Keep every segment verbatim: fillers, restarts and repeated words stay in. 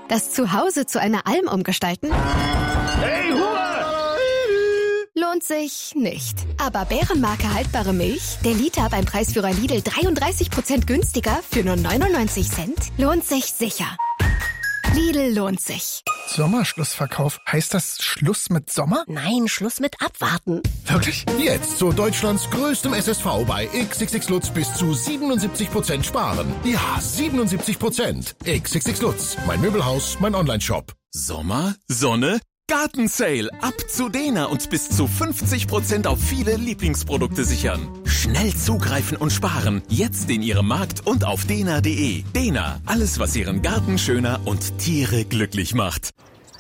Das Zuhause zu einer Alm umgestalten? Hey, Hure! Lohnt sich nicht. Aber Bärenmarke haltbare Milch, der Liter beim Preisführer Lidl dreiunddreißig Prozent günstiger für nur neunundneunzig Cent, lohnt sich sicher. Lidl lohnt sich. Sommerschlussverkauf. Heißt das Schluss mit Sommer? Nein, Schluss mit Abwarten. Wirklich? Jetzt zu Deutschlands größtem S S V bei X X X Lutz bis zu siebenundsiebzig Prozent sparen. Ja, siebenundsiebzig Prozent. X X X Lutz, mein Möbelhaus, mein Onlineshop. Sommer, Sonne, Gartensale. Ab zu Dena und bis zu fünfzig Prozent auf viele Lieblingsprodukte sichern. Schnell zugreifen und sparen. Jetzt in Ihrem Markt und auf dena punkt de. Dena, alles was Ihren Garten schöner und Tiere glücklich macht.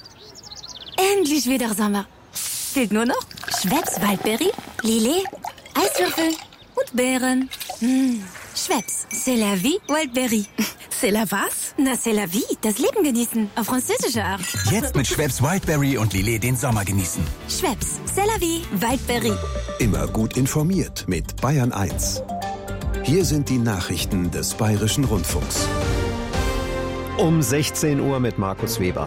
Endlich wieder Sommer. Fehlt nur noch Schweppes Waldbeere, Lillet, Eiswürfel und Beeren. Mmh. Schweppes, c'est la vie, Wildberry. C'est la was? Na, c'est la vie, das Leben genießen, auf französische Art. Jetzt mit Schweppes Wildberry und Lillet den Sommer genießen. Schweppes, c'est la vie, Wildberry. Immer gut informiert mit Bayern eins. Hier sind die Nachrichten des Bayerischen Rundfunks. Um sechzehn Uhr mit Markus Weber.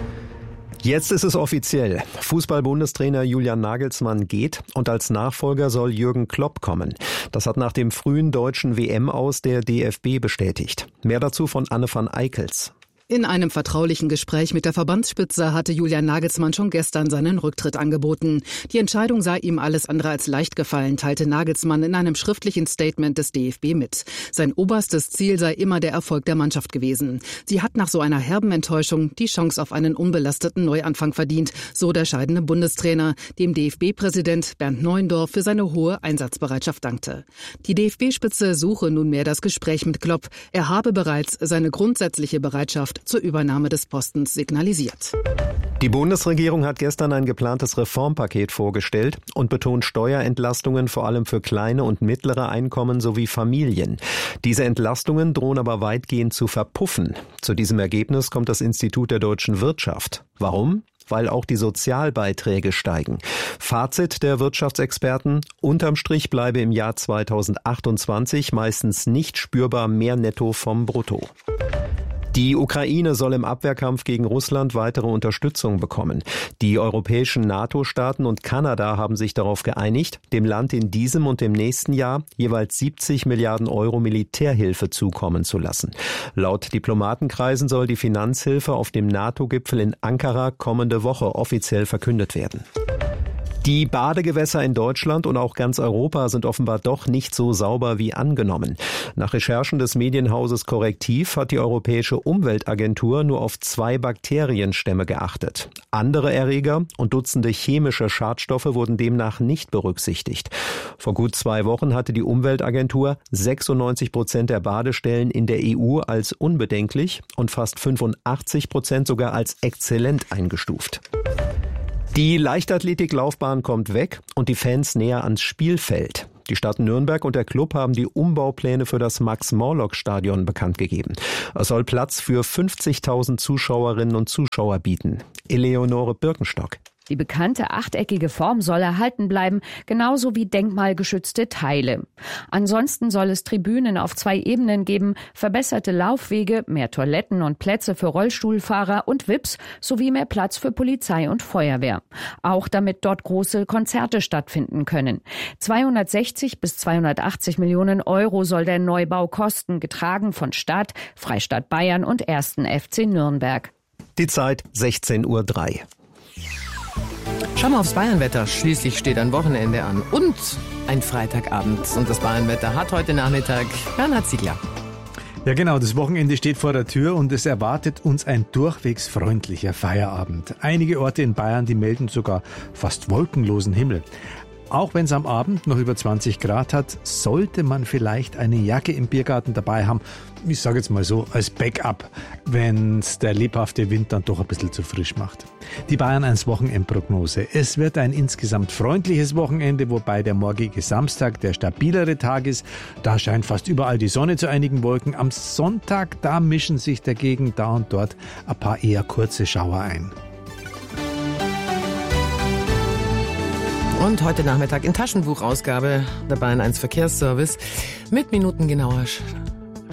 Jetzt ist es offiziell. Fußball-Bundestrainer Julian Nagelsmann geht und als Nachfolger soll Jürgen Klopp kommen. Das hat nach dem frühen deutschen W M-Aus der D F B bestätigt. Mehr dazu von Anne van Eickels. In einem vertraulichen Gespräch mit der Verbandsspitze hatte Julian Nagelsmann schon gestern seinen Rücktritt angeboten. Die Entscheidung sei ihm alles andere als leicht gefallen, teilte Nagelsmann in einem schriftlichen Statement des D F B mit. Sein oberstes Ziel sei immer der Erfolg der Mannschaft gewesen. Sie hat nach so einer herben Enttäuschung die Chance auf einen unbelasteten Neuanfang verdient, so der scheidende Bundestrainer, dem D F B-Präsident Bernd Neuendorf für seine hohe Einsatzbereitschaft dankte. Die D F B-Spitze suche nunmehr das Gespräch mit Klopp. Er habe bereits seine grundsätzliche Bereitschaft zur Übernahme des Postens signalisiert. Die Bundesregierung hat gestern ein geplantes Reformpaket vorgestellt und betont Steuerentlastungen vor allem für kleine und mittlere Einkommen sowie Familien. Diese Entlastungen drohen aber weitgehend zu verpuffen. Zu diesem Ergebnis kommt das Institut der deutschen Wirtschaft. Warum? Weil auch die Sozialbeiträge steigen. Fazit der Wirtschaftsexperten: Unterm Strich bleibe im Jahr zweitausendachtundzwanzig meistens nicht spürbar mehr Netto vom Brutto. Die Ukraine soll im Abwehrkampf gegen Russland weitere Unterstützung bekommen. Die europäischen NATO-Staaten und Kanada haben sich darauf geeinigt, dem Land in diesem und dem nächsten Jahr jeweils siebzig Milliarden Euro Militärhilfe zukommen zu lassen. Laut Diplomatenkreisen soll die Finanzhilfe auf dem NATO-Gipfel in Ankara kommende Woche offiziell verkündet werden. Die Badegewässer in Deutschland und auch ganz Europa sind offenbar doch nicht so sauber wie angenommen. Nach Recherchen des Medienhauses Correctiv hat die Europäische Umweltagentur nur auf zwei Bakterienstämme geachtet. Andere Erreger und Dutzende chemische Schadstoffe wurden demnach nicht berücksichtigt. Vor gut zwei Wochen hatte die Umweltagentur sechsundneunzig Prozent der Badestellen in der E U als unbedenklich und fast fünfundachtzig Prozent sogar als exzellent eingestuft. Die Leichtathletiklaufbahn kommt weg und die Fans näher ans Spielfeld. Die Stadt Nürnberg und der Club haben die Umbaupläne für das Max-Morlock-Stadion bekannt gegeben. Es soll Platz für fünfzigtausend Zuschauerinnen und Zuschauer bieten. Eleonore Birkenstock. Die bekannte achteckige Form soll erhalten bleiben, genauso wie denkmalgeschützte Teile. Ansonsten soll es Tribünen auf zwei Ebenen geben, verbesserte Laufwege, mehr Toiletten und Plätze für Rollstuhlfahrer und V I Ps sowie mehr Platz für Polizei und Feuerwehr. Auch damit dort große Konzerte stattfinden können. zweihundertsechzig bis zweihundertachtzig Millionen Euro soll der Neubau kosten, getragen von Stadt, Freistaat Bayern und ersten F C Nürnberg. Die Zeit sechzehn Uhr drei. Schauen wir aufs Bayernwetter. Schließlich steht ein Wochenende an und ein Freitagabend. Und das Bayernwetter hat heute Nachmittag Bernhard Ziegler. Ja genau, das Wochenende steht vor der Tür und es erwartet uns ein durchwegs freundlicher Feierabend. Einige Orte in Bayern, die melden sogar fast wolkenlosen Himmel. Auch wenn es am Abend noch über zwanzig Grad hat, sollte man vielleicht eine Jacke im Biergarten dabei haben. Ich sage jetzt mal so, als Backup, wenn es der lebhafte Wind dann doch ein bisschen zu frisch macht. Die Bayern eins Wochenendprognose. Es wird ein insgesamt freundliches Wochenende, wobei der morgige Samstag der stabilere Tag ist. Da scheint fast überall die Sonne zu einigen Wolken. Am Sonntag, da mischen sich dagegen da und dort ein paar eher kurze Schauer ein. Und heute Nachmittag in Taschenbuchausgabe der Bayern eins Verkehrsservice mit minutengenauer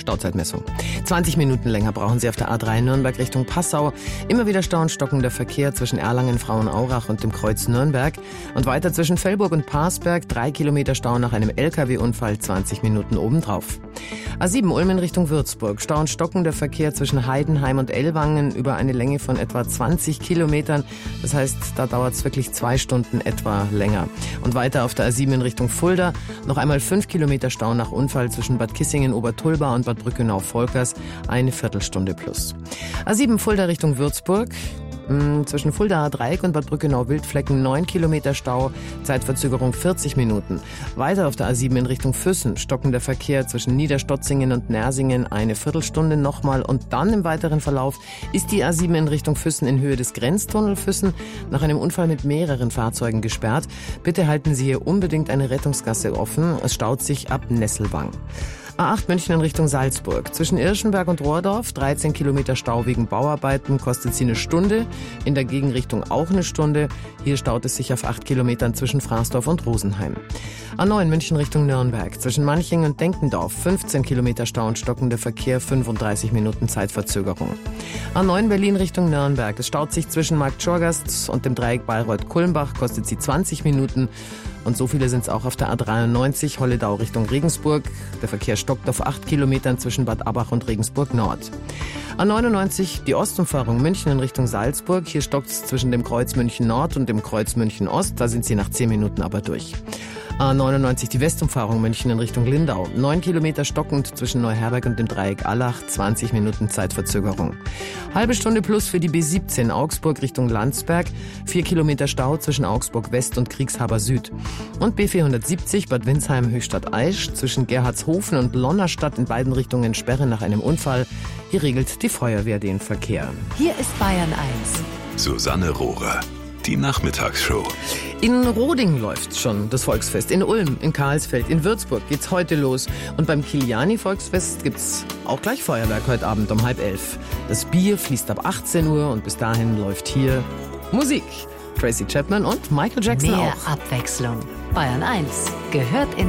Stauzeitmessung. zwanzig Minuten länger brauchen Sie auf der A drei Nürnberg Richtung Passau. Immer wieder Stau und stockender Verkehr zwischen Erlangen, Frauenaurach und dem Kreuz Nürnberg. Und weiter zwischen Fellburg und Parsberg. Drei Kilometer Stau nach einem L K W-Unfall, zwanzig Minuten obendrauf. A sieben Ulm in Richtung Würzburg. Stau und stockender Verkehr zwischen Heidenheim und Ellwangen über eine Länge von etwa zwanzig Kilometern. Das heißt, da dauert es wirklich zwei Stunden etwa länger. Und weiter auf der A sieben in Richtung Fulda. Noch einmal fünf Kilometer Stau nach Unfall zwischen Bad Kissingen, Obertulba und Bad Brückenau-Volkers. Eine Viertelstunde plus. A sieben Fulda Richtung Würzburg. Zwischen Fuldaer Dreieck und Bad Brückenau-Wildflecken neun Kilometer Stau, Zeitverzögerung vierzig Minuten. Weiter auf der A sieben in Richtung Füssen, stockender Verkehr zwischen Niederstotzingen und Nersingen eine Viertelstunde nochmal. Und dann im weiteren Verlauf ist die A sieben in Richtung Füssen in Höhe des Grenztunnel Füssen nach einem Unfall mit mehreren Fahrzeugen gesperrt. Bitte halten Sie hier unbedingt eine Rettungsgasse offen. Es staut sich ab Nesselwang. A acht München in Richtung Salzburg. Zwischen Irschenberg und Rohrdorf dreizehn Kilometer Stau wegen Bauarbeiten, kostet sie eine Stunde. In der Gegenrichtung auch eine Stunde. Hier staut es sich auf acht Kilometern zwischen Fraßdorf und Rosenheim. A neun München Richtung Nürnberg. Zwischen Manching und Denkendorf fünfzehn Kilometer Stau und stockender Verkehr, fünfunddreißig Minuten Zeitverzögerung. A neun Berlin Richtung Nürnberg. Es staut sich zwischen Markt Schorgast und dem Dreieck Bayreuth-Kulmbach, kostet sie zwanzig Minuten. Und so viele sind es auch auf der A dreiundneunzig, Holledau Richtung Regensburg. Der Verkehr stockt auf acht Kilometern zwischen Bad Abbach und Regensburg Nord. A neunundneunzig, die Ostumfahrung München in Richtung Salzburg. Hier stockt es zwischen dem Kreuz München Nord und dem Kreuz München Ost. Da sind sie nach zehn Minuten aber durch. A neunundneunzig, die Westumfahrung München in Richtung Lindau. neun Kilometer stockend zwischen Neuherberg und dem Dreieck Allach, zwanzig Minuten Zeitverzögerung. Halbe Stunde plus für die B siebzehn Augsburg Richtung Landsberg. vier Kilometer Stau zwischen Augsburg West und Kriegshaber Süd. Und B vierhundertsiebzig Bad Windsheim Höchstadt Aisch zwischen Gerhardshofen und Lonnerstadt in beiden Richtungen Sperre nach einem Unfall. Hier regelt die Feuerwehr den Verkehr. Hier ist Bayern eins. Susanne Rohrer. Die Nachmittagsshow. In Roding läuft schon das Volksfest. In Ulm, in Karlsfeld, in Würzburg geht's heute los. Und beim Kiliani-Volksfest gibt's auch gleich Feuerwerk heute Abend um halb elf. Das Bier fließt ab achtzehn Uhr und bis dahin läuft hier Musik. Tracy Chapman und Michael Jackson Mehr auch. Abwechslung. Bayern eins gehört in